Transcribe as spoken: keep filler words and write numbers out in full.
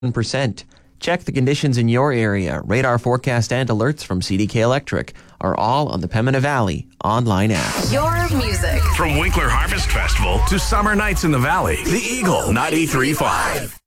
percent. Check the conditions in your area. Radar forecast and alerts from C D K Electric are all on the Pembina Valley online app. Your music. From Winkler Harvest Festival to summer nights in the valley, the Eagle ninety-three point five.